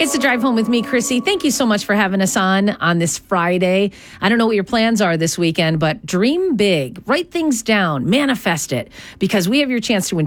It's the drive home with me, Chrissy. Thank you so much for having us on this Friday. I don't know what your plans are this weekend, but dream big, write things down, manifest it, because we have your chance to win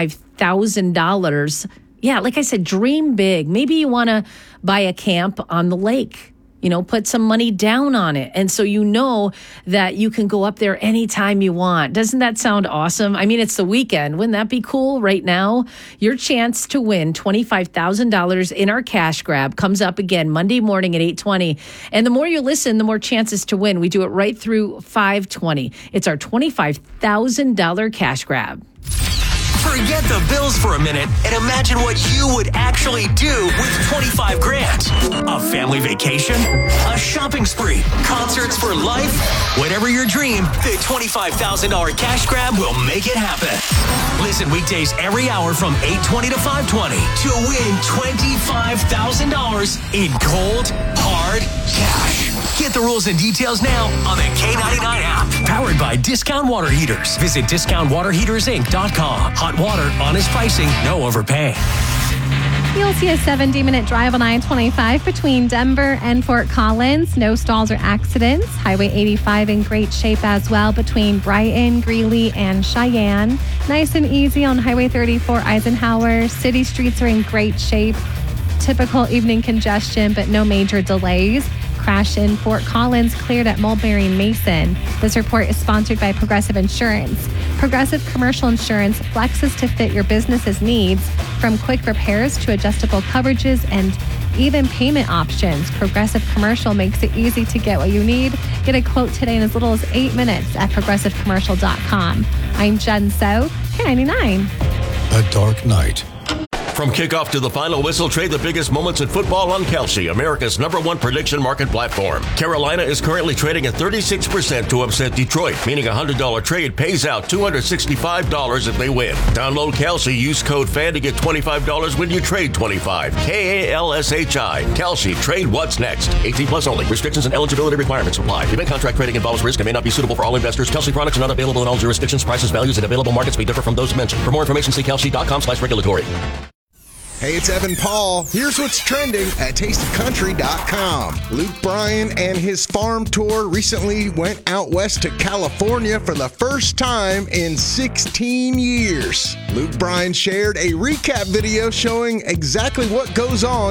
$25,000. Yeah, like I said, dream big. Maybe you want to buy a camp on the lake. Put some money down on it. And so you know that you can go up there anytime you want. Doesn't that sound awesome? I mean, it's the weekend. Wouldn't that be cool right now? Your chance to win $25,000 in our cash grab comes up again Monday morning at 8:20. And the more you listen, the more chances to win. We do it right through 5:20. It's our $25,000 cash grab. Forget the bills for a minute and imagine what you would actually do with 25 grand. A family vacation, a shopping spree, concerts for life. Whatever your dream, the $25,000 cash grab will make it happen. Listen weekdays every hour from 8:20 to 5:20 to win $25,000 in cold, hard cash. Get the rules and details now on the K99 app. Powered by Discount Water Heaters. Visit discountwaterheatersinc.com. Hot water, honest pricing, no overpay. You'll see a 70-minute drive on I-25 between Denver and Fort Collins. No stalls or accidents. Highway 85 in great shape as well between Brighton, Greeley, and Cheyenne. Nice and easy on Highway 34 Eisenhower. City streets are in great shape. Typical evening congestion, but no major delays. Crash in Fort Collins cleared at Mulberry Mason. This report is sponsored by Progressive Insurance. Progressive Commercial Insurance flexes to fit your business's needs, from quick repairs to adjustable coverages and even payment options. Progressive Commercial makes it easy to get what you need. Get a quote today in as little as 8 minutes at progressivecommercial.com. I'm Jen So, K99. A dark night. From kickoff to the final whistle, trade the biggest moments in football on Kalshi, America's #1 prediction market platform. Carolina is currently trading at 36% to upset Detroit, meaning a $100 trade pays out $265 if they win. Download Kalshi, use code FAN to get $25 when you trade 25. KALSHI. Kalshi, trade what's next. 18 plus only. Restrictions and eligibility requirements apply. Event contract trading involves risk and may not be suitable for all investors. Kalshi products are not available in all jurisdictions. Prices, values, and available markets may differ from those mentioned. For more information, see kalshi.com/regulatory. Hey, it's Evan Paul. Here's what's trending at tasteofcountry.com. Luke Bryan and his farm tour recently went out west to California for the first time in 16 years. Luke Bryan shared a recap video showing exactly what goes on